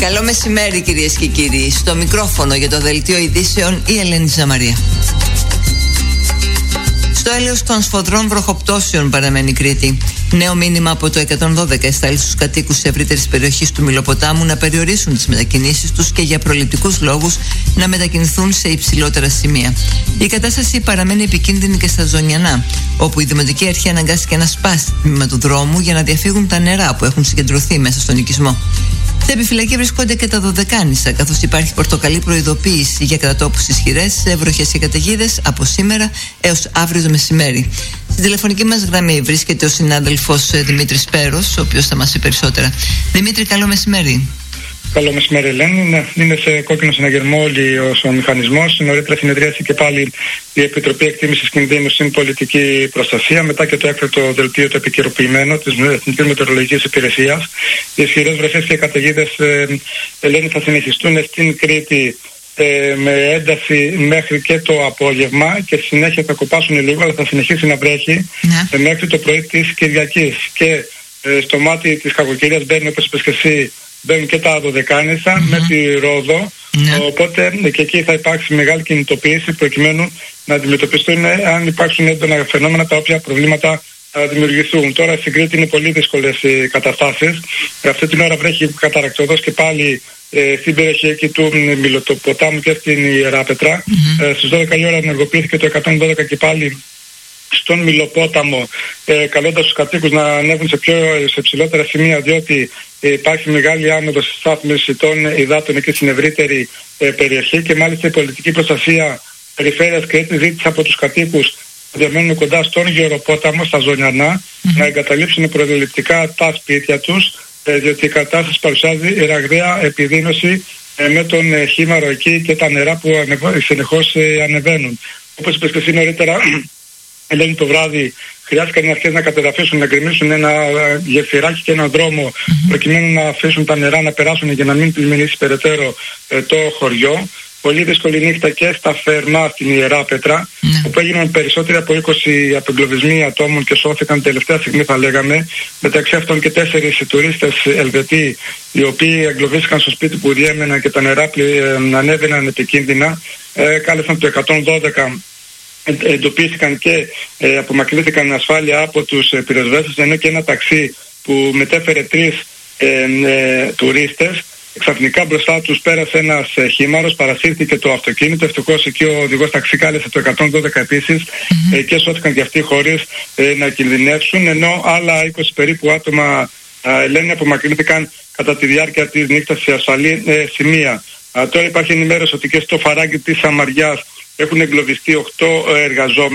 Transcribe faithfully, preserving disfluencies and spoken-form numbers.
Καλό μεσημέρι, κυρίες και κύριοι. Στο μικρόφωνο για το δελτίο ειδήσεων η Ελένη Ζαμαρία. Στο έλεος των σφοδρών βροχοπτώσεων παραμένει η Κρήτη. Νέο μήνυμα από το εκατόν δώδεκα εστάλει στους κατοίκους της ευρύτερης περιοχής του Μυλοποτάμου να περιορίσουν τις μετακινήσεις τους και για προληπτικούς λόγους να μετακινηθούν σε υψηλότερα σημεία. Η κατάσταση παραμένει επικίνδυνη και στα Ζωνιανά, όπου η Δημοτική Αρχή αναγκάστηκε να σπάσει το τμήμα του δρόμου για να διαφύγουν τα νερά που έχουν συγκεντρωθεί μέσα στον οικισμό. Σε επιφυλακή βρισκόνται και τα Δωδεκάνησα, καθώς υπάρχει πορτοκαλί προειδοποίηση για κατά τόπους ισχυρές βροχές και καταιγίδες από σήμερα έως αύριο το μεσημέρι. Στην τηλεφωνική μας γραμμή βρίσκεται ο συνάδελφος Δημήτρης Πέρος, ο οποίος θα μας πει περισσότερα. Δημήτρη, καλό μεσημέρι. Καλό μεσημέρι, Ελένη. Ναι, είναι σε κόκκινο συναγερμό όλοι ο μηχανισμός. Νωρίτερα συνεδρίασε και πάλι η Επιτροπή Εκτίμησης Κινδύνου στην Πολιτική Προστασία, μετά και το έκτακτο δελτίο το επικαιροποιημένο της Εθνικής Μετεωρολογικής Υπηρεσίας. Οι ισχυρές βροχές και καταιγίδες, ε, Ελένη, θα συνεχιστούν στην Κρήτη ε, με ένταση μέχρι και το απόγευμα και στη συνέχεια θα κοπάσουν λίγο, αλλά θα συνεχίσει να βρέχει ε, μέχρι το πρωί της Κυριακής. Και ε, στο μάτι της κακοκαιρίας μπαίνει, όπως είπες και εσύ, μπαίνουν και τα Δωδεκάνησα mm-hmm. με τη Ρόδο, yeah. οπότε και εκεί θα υπάρξει μεγάλη κινητοποίηση προκειμένου να αντιμετωπιστούν αν υπάρξουν έντονα φαινόμενα τα οποία προβλήματα θα δημιουργηθούν. Τώρα στην Κρήτη είναι πολύ δύσκολες οι καταστάσεις. Αυτή την ώρα βρέχει καταρακτοδός και πάλι ε, στην περιοχή εκεί του Μυλοποτάμου και στην Ιεράπετρα. Mm-hmm. Ε, στις δώδεκα η ώρα ενεργοποιήθηκε το εκατόν δώδεκα και πάλι στον Μυλοπόταμο, ε, καλώντας τους κατοίκους να ανέβουν σε πιο σε ψηλότερα σημεία, διότι ε, υπάρχει μεγάλη άνοδος στη στάθμιση των υδάτων εκεί στην ευρύτερη ε, περιοχή, και μάλιστα η πολιτική προστασία περιφέρειας Κρήτης ζήτησε από τους κατοίκους που διαμένουν κοντά στον Γεροπόταμο, στα Ζωνιανά, mm-hmm. να εγκαταλείψουν προληπτικά τα σπίτια τους, ε, διότι η κατάσταση παρουσιάζει ραγδαία επιδείνωση ε, με τον ε, χήμαρο εκεί και τα νερά που ανεβα... συνεχώς ε, ανεβαίνουν. Όπως είπες και εσύ νωρίτερα, Ελένη, το βράδυ χρειάστηκαν οι αρχές να κατεδαφίσουν, να γκρεμίσουν ένα γεφυράκι και έναν δρόμο mm-hmm. προκειμένου να αφήσουν τα νερά να περάσουν για να μην πλημμυρίσει περαιτέρω ε, το χωριό. Πολύ δύσκολη νύχτα και στα Φερμά στην Ιεράπετρα, mm-hmm. όπου έγιναν περισσότεροι από είκοσι απεγκλωβισμοί ατόμων και σώθηκαν τελευταία στιγμή, θα λέγαμε. Μεταξύ αυτών και τέσσερις τουρίστες Ελβετοί, οι οποίοι εγκλωβίστηκαν στο σπίτι που διέμεναν και τα νερά ε, ανέβαιναν επικίνδυνα. Ε, κάλεσαν το εκατόν δώδεκα. Εντοπίστηκαν και ε, απομακρύνθηκαν ασφάλεια από τους ε, πυροσβέστες, ενώ και ένα ταξί που μετέφερε τρεις ε, ε, τουρίστες, ξαφνικά μπροστά τους πέρασε ένας ε, χήμαρος, παρασύρθηκε το αυτοκίνητο, ευτυχώς εκεί ο οδηγός ταξί κάλεσε το εκατόν δώδεκα επίσης mm-hmm. ε, και σώθηκαν και αυτοί χωρίς ε, να κινδυνεύσουν, ενώ άλλα είκοσι περίπου άτομα ε, λένε απομακρύνθηκαν κατά τη διάρκεια της νύχτας σε ασφαλή ε, σημεία. Ε, τώρα υπάρχει ενημέρωση ότι και στο Φαράγγι της Σαμαριάς έχουν εγκλωβιστεί οκτώ εργαζόμενοι.